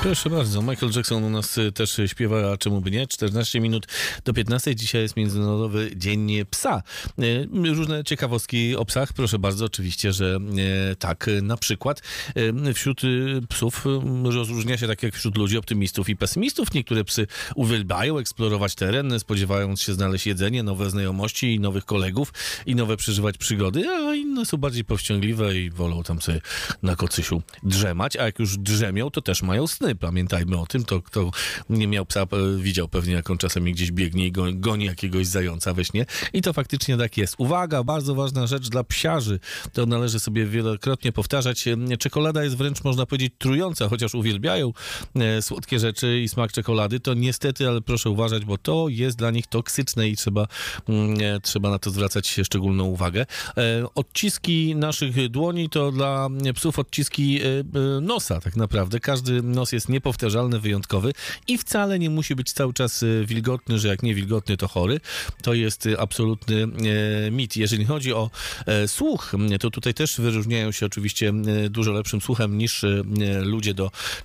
Proszę bardzo, Michael Jackson u nas też śpiewa, a czemu by nie? 14 minut do 15. Dzisiaj jest Międzynarodowy Dzień Psa. Różne ciekawostki o psach. Proszę bardzo, oczywiście, że tak. Na przykład wśród psów rozróżnia się tak jak wśród ludzi optymistów i pesymistów. Niektóre psy uwielbiają eksplorować teren, spodziewając się znaleźć jedzenie, nowe znajomości i nowych kolegów i nowe przeżywać przygody, a inne są bardziej powściągliwe i wolą tam sobie na kocysiu drzemać, a jak już drzemią, to też mają sny. Pamiętajmy o tym, to kto nie miał psa, widział pewnie, jak on czasami gdzieś biegnie i goni jakiegoś zająca we śnie. I to faktycznie tak jest. Uwaga, bardzo ważna rzecz dla psiarzy. To należy sobie wielokrotnie powtarzać. Czekolada jest wręcz, można powiedzieć, trująca, chociaż uwielbiają słodkie rzeczy i smak czekolady, to niestety, ale proszę uważać, bo to jest dla nich toksyczne i trzeba na to zwracać szczególną uwagę. Odciski naszych dłoni to dla psów odciski nosa, tak naprawdę. Każdy nos jest niepowtarzalny, wyjątkowy i wcale nie musi być cały czas wilgotny, że jak nie wilgotny, to chory. To jest absolutny mit. Jeżeli chodzi o słuch, to tutaj też wyróżniają się oczywiście dużo lepszym słuchem niż ludzie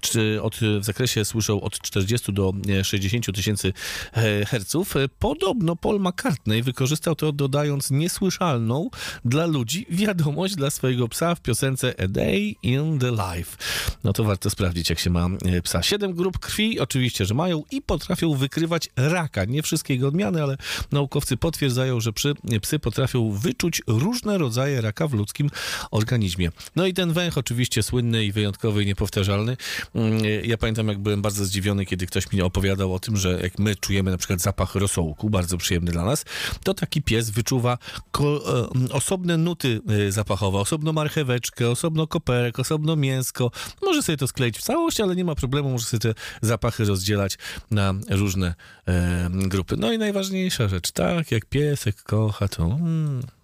w zakresie słyszą od 40 do 60 tysięcy herców. Podobno Paul McCartney wykorzystał to, dodając niesłyszalną dla ludzi wiadomość dla swojego psa w piosence A Day in the Life. No to warto sprawdzić, jak się ma psa. 7 grup krwi oczywiście, że mają i potrafią wykrywać raka. Nie wszystkie jego odmiany, ale naukowcy potwierdzają, że psy potrafią wyczuć różne rodzaje raka w ludzkim organizmie. No i ten węch oczywiście słynny i wyjątkowy i niepowtarzalny. Ja pamiętam, jak byłem bardzo zdziwiony, kiedy ktoś mi opowiadał o tym, że jak my czujemy na przykład zapach rosołku, bardzo przyjemny dla nas, to taki pies wyczuwa osobne nuty zapachowe, osobno marcheweczkę, osobno koperek, osobno mięsko. Może sobie to skleić w całość, ale nie ma problemu, może sobie te zapachy rozdzielać na różne grupy. No i najważniejsza rzecz, tak jak piesek kocha, to